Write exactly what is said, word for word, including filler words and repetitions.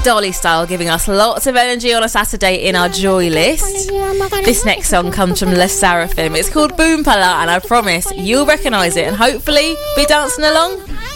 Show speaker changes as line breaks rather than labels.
Dolly style, giving us lots of energy on a Saturday in our joy list. This next song comes from Les Seraphim. It's called Boom Pala, and I promise you'll recognise it and hopefully be dancing along.